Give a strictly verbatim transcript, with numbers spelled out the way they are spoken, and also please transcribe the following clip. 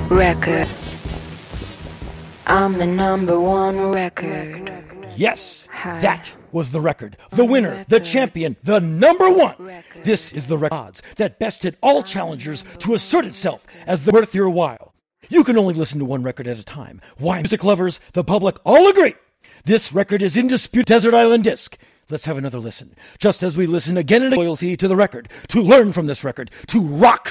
record. I'm the number one record. Yes, that was the record. The winner, the champion, the number one. This is the record odds that bested all challengers to assert itself as the worth your while. You can only listen to one record at a time. Why, music lovers, the public all agree. This record is indisputable Desert Island Disc. Let's have another listen. Just as we listen again and again, loyalty to the record, to learn from this record, to rock